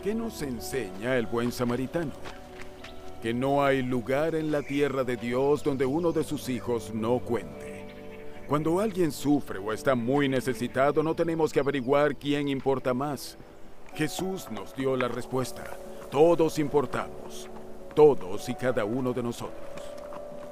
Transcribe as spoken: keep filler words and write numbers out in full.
¿Qué nos enseña el buen samaritano? Que no hay lugar en la tierra de Dios donde uno de sus hijos no cuente. Cuando alguien sufre o está muy necesitado, no tenemos que averiguar quién importa más. Jesús nos dio la respuesta. Todos importamos. Todos y cada uno de nosotros.